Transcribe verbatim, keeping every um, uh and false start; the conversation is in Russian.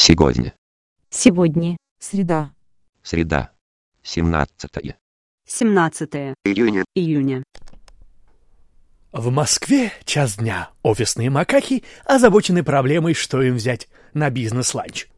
Сегодня. Сегодня. Среда. Среда. семнадцатое. семнадцатое Июня. июня. В Москве час дня. Офисные макаки озабочены проблемой, что им взять на бизнес-ланч.